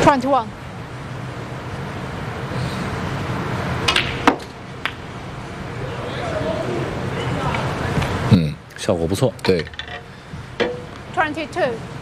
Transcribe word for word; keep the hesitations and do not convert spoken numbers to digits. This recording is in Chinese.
twenty-one。 嗯，效果不错。 对。 twenty-two。